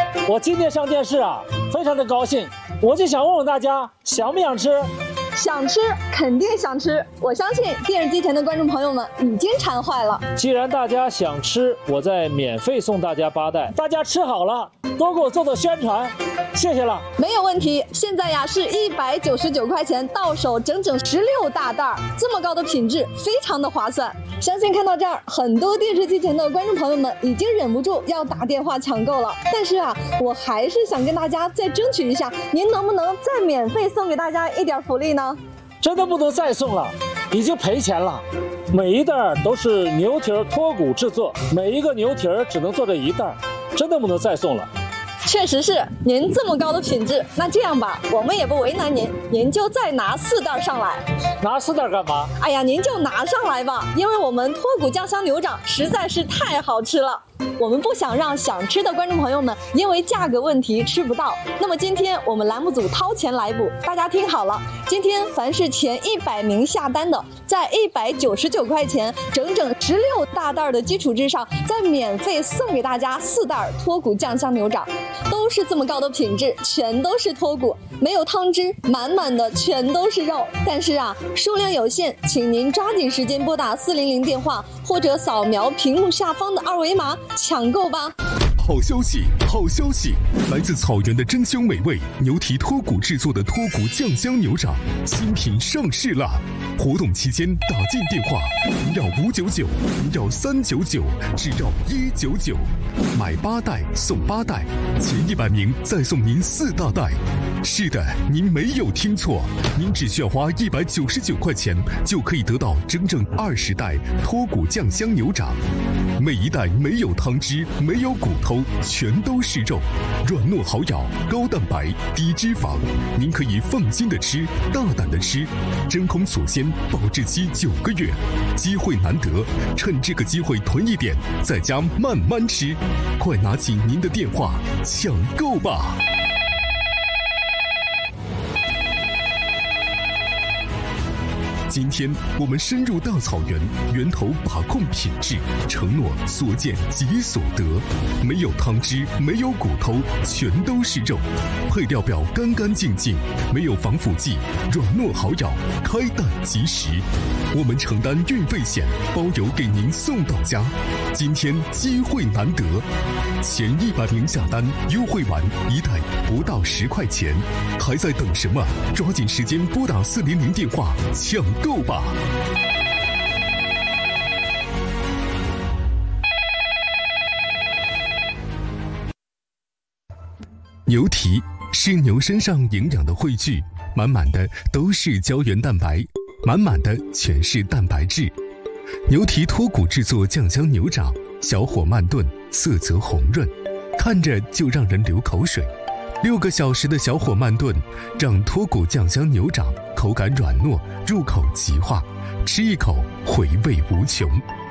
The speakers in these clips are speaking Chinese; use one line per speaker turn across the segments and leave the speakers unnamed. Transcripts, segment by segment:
我今天上电视啊，非常的高兴，我就想问问大家，想不想吃？
想吃，肯定想吃。我相信电视机前的观众朋友们已经馋坏了。
既然大家想吃，我再免费送大家8袋，大家吃好了多给我做宣传，谢谢了。
没有问题，现在呀是199块钱到手整整16大袋，这么高的品质，非常的划算。相信看到这儿，很多电视机前的观众朋友们已经忍不住要打电话抢购了。但是啊，我还是想跟大家再争取一下，您能不能再免费送给大家一点福利呢？
真的不能再送了，已经赔钱了。每一袋都是牛蹄脱骨制作，每一个牛蹄只能做这1袋，真的不能再送了。
确实是，您这么高的品质，那这样吧，我们也不为难您，您就再拿4袋上来。
拿4袋干嘛？
哎呀，您就拿上来吧，因为我们脱骨酱香牛掌实在是太好吃了。我们不想让想吃的观众朋友们因为价格问题吃不到。那么今天我们栏目组掏钱来补，大家听好了，今天凡是前100名下单的，在199块钱整整16大袋的基础之上，再免费送给大家4袋脱骨酱香牛掌，都是这么高的品质，全都是脱骨，没有汤汁，满满的全都是肉。但是啊，数量有限，请您抓紧时间拨打400电话，或者扫描屏幕下方的2维码抢购吧。
好消息，好消息！来自草原的珍馐美味牛蹄脱骨制作的脱骨酱香牛掌新品上市了。活动期间打进电话，您要599，您要399，只要199，买8袋送8袋，前100名再送您4大袋。是的，您没有听错，您只需要花199块钱就可以得到整整20袋脱骨酱香牛掌，每一袋没有汤汁，没有骨头，全都是肉，软糯好咬，高蛋白，低脂肪，您可以放心的吃，大胆的吃，真空锁鲜，保质期9个月，机会难得，趁这个机会囤一点，在家慢慢吃，快拿起您的电话抢购吧。今天我们深入大草原，源头把控品质，承诺所见即所得，没有汤汁，没有骨头，全都是肉，配料表干干净净，没有防腐剂，软糯好咬，开蛋即食。我们承担运费险，包邮给您送到家。今天机会难得，前100名下单，优惠完1袋不到10块钱，还在等什么？抓紧时间拨打400电话抢购吧。牛蹄是牛身上营养的汇聚，满满的都是胶原蛋白，满满的全是蛋白质。牛蹄脱骨制作酱香牛掌，小火慢炖，色泽红润，看着就让人流口水。6个小时的小火慢炖，让脱骨酱香牛掌口感软糯，入口即化，吃一口回味无穷。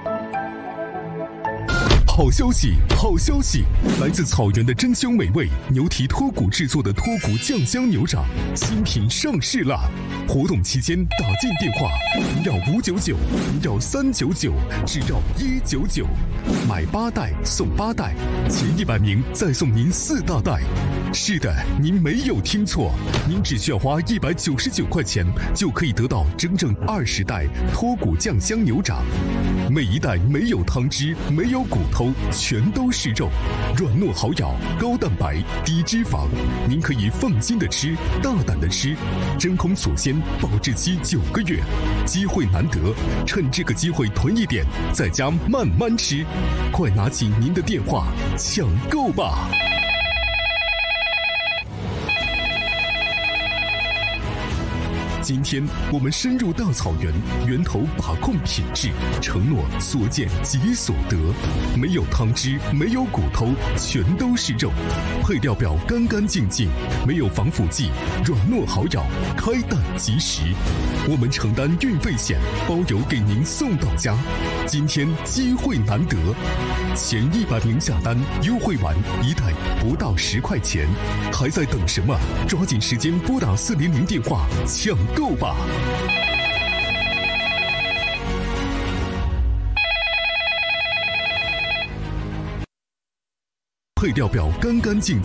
好消息，好消息！来自草原的珍馐美味牛蹄脱骨制作的脱骨酱香牛掌新品上市了。活动期间打进电话，您要599，您要399，只要199，买8袋送8袋，前100名再送您4大袋。是的，您没有听错，您只需要花199块钱就可以得到整整20袋脱骨酱香牛掌，每一袋没有汤汁，没有骨头，全都是肉，软糯好咬，高蛋白，低脂肪，您可以放心的吃，大胆的吃，真空锁鲜，保质期9个月，机会难得，趁这个机会囤一点，在家慢慢吃，快拿起您的电话抢购吧。今天我们深入大草原，源头把控品质，承诺所见即所得，没有汤汁，没有骨头，全都是肉，配料表干干净净，没有防腐剂，软糯好咬，开蛋即食。我们承担运费险，包邮给您送到家。今天机会难得，前100名下单，优惠完1袋不到10块钱，还在等什么？抓紧时间拨打400电话抢购吧。配料表干干净净。